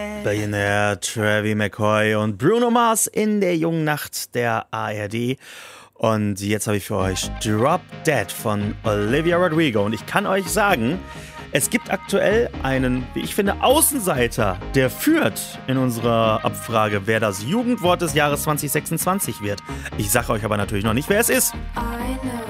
Billionär Travie McCoy und Bruno Mars in der jungen Nacht der ARD. Und jetzt habe ich für euch Drop Dead von Olivia Rodrigo. Und ich kann euch sagen, es gibt aktuell einen, wie ich finde, Außenseiter, der führt in unserer Abfrage, wer das Jugendwort des Jahres 2026 wird. Ich sage euch aber natürlich noch nicht, wer es ist.